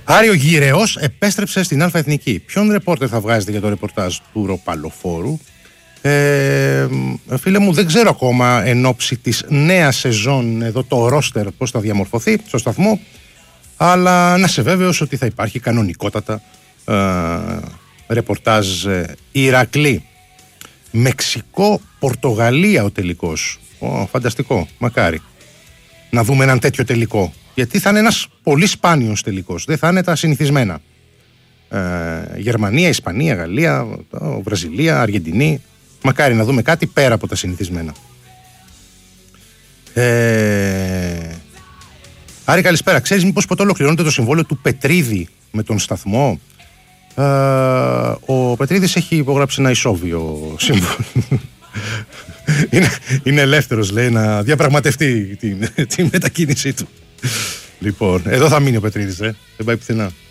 Άριο Γυραιός επέστρεψε στην Α' Εθνική. Ποιον ρεπόρτερ θα βγάζετε για το ρεπορτάζ του Ροπαλοφόρου? Φίλε μου, δεν ξέρω ακόμα εν ώψη της νέας σεζόν εδώ το ρόστερ πώς θα διαμορφωθεί στο σταθμό, αλλά να σε βέβαιος ότι θα υπάρχει κανονικότατα ρεπορτάζ Ηρακλή. Μεξικό, Πορτογαλία ο τελικός. Φανταστικό, μακάρι να δούμε έναν τέτοιο τελικό, γιατί θα είναι ένας πολύ σπάνιος τελικός, δεν θα είναι τα συνηθισμένα. Γερμανία, Ισπανία, Γαλλία, Βραζιλία, Αργεντινή. Μακάρι να δούμε κάτι πέρα από τα συνηθισμένα. Άρη, καλησπέρα. Ξέρεις μήπως πότε ολοκληρώνεται το συμβόλαιο του Πετρίδη με τον σταθμό? Ο Πετρίδης έχει υπογράψει ένα ισόβιο σύμβολο. Είναι ελεύθερος, λέει, να διαπραγματευτεί τη μετακίνησή του. Λοιπόν, εδώ θα μείνει ο Πετρίδης, δεν πάει πουθενά.